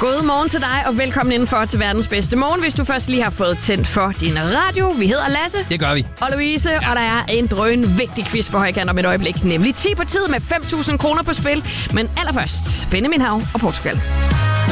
God morgen til dig, og velkommen indenfor til verdens bedste morgen, hvis du først lige har fået tændt for din radio. Vi hedder Lasse. Det gør vi. Og Louise, ja. Og der er en drøn vigtig quiz på højkant om et øjeblik, nemlig 10 på tid med 5.000 kroner på spil. Men allerførst, Benjamin Hav og Portugal.